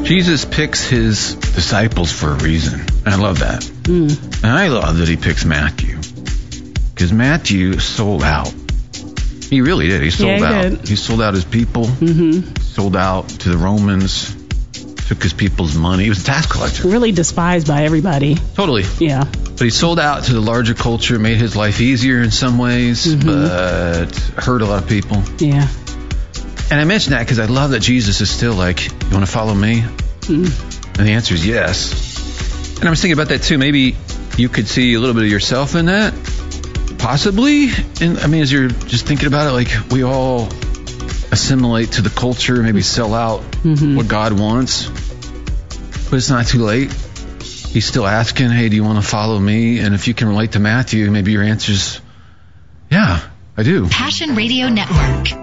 Jesus picks his disciples for a reason. I love that. And I love that he picks Matthew. Because Matthew sold out. He really did. He sold out. Did. He sold out his people. Sold out to the Romans. Took his people's money. He was a tax collector. Really despised by everybody. Totally. Yeah. But he sold out to the larger culture, made his life easier in some ways, but hurt a lot of people. Yeah. And I mention that because I love that Jesus is still like, you want to follow me? And the answer is yes. And I was thinking about that too. Maybe you could see a little bit of yourself in that. Possibly. And I mean, as you're just thinking about it, like we all assimilate to the culture, maybe sell out what God wants. But it's not too late. He's still asking, hey, do you want to follow me? And if you can relate to Matthew, maybe your answer is, yeah, I do. Passion Radio Network.